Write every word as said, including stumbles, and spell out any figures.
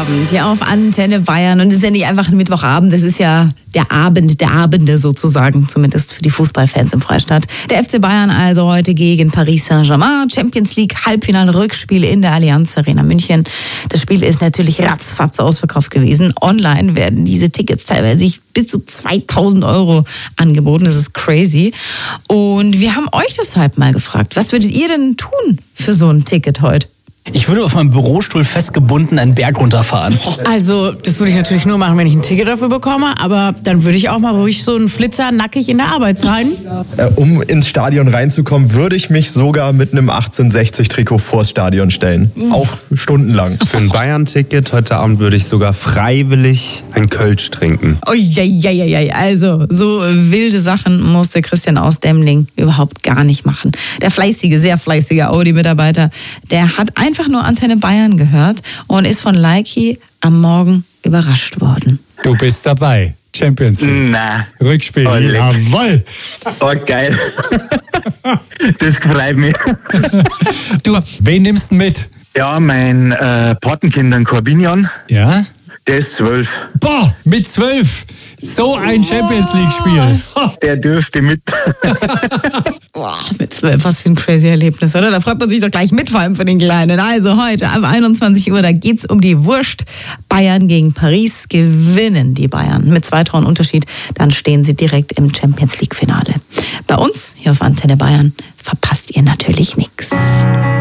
Mittwochabend hier auf Antenne Bayern. Und es ist ja nicht einfach ein Mittwochabend, das ist ja der Abend der Abende sozusagen, zumindest für die Fußballfans im Freistaat. Der F C Bayern also heute gegen Paris Saint-Germain, Champions League Halbfinale-Rückspiel in der Allianz Arena München. Das Spiel ist natürlich ratzfatz ausverkauft gewesen. Online werden diese Tickets teilweise bis zu zweitausend Euro angeboten. Das ist crazy. Und wir haben euch deshalb mal gefragt, was würdet ihr denn tun für so ein Ticket heute? Ich würde auf meinem Bürostuhl festgebunden einen Berg runterfahren. Also, das würde ich natürlich nur machen, wenn ich ein Ticket dafür bekomme. Aber dann würde ich auch mal ruhig so einen Flitzer nackig in der Arbeit sein. Äh, um ins Stadion reinzukommen, würde ich mich sogar mit einem achtzehnhundertsechzig-Trikot vors Stadion stellen. Mhm. Auch stundenlang. Für ein Bayern-Ticket heute Abend würde ich sogar freiwillig ein Kölsch trinken. Oh ja, ja, ja, ja. Also, so wilde Sachen musste Christian aus Demling überhaupt gar nicht machen. Der fleißige, sehr fleißige Audi-Mitarbeiter, der hat ein einfach nur Antenne Bayern gehört und ist von Leiki am Morgen überrascht worden. Du bist dabei. Champions League. Na. Rückspiel. Oh, Jawohl. Oh, geil. Das freut mich. Du, wen nimmst du mit? Ja, mein äh, Patenkind, ein Corbinian. Ja? Der ist zwölf. Boah, mit zwölf. So ein Champions League-Spiel. Der dürfte mit. Boah, mit zwölf, was für ein crazy Erlebnis, oder? Da freut man sich doch gleich mit, vor allem für den Kleinen. Also heute ab einundzwanzig Uhr, da geht's um die Wurst. Bayern gegen Paris. Gewinnen die Bayern mit zwei Toren Unterschied, dann stehen sie direkt im Champions League-Finale. Bei uns hier auf Antenne Bayern verpasst ihr natürlich nichts.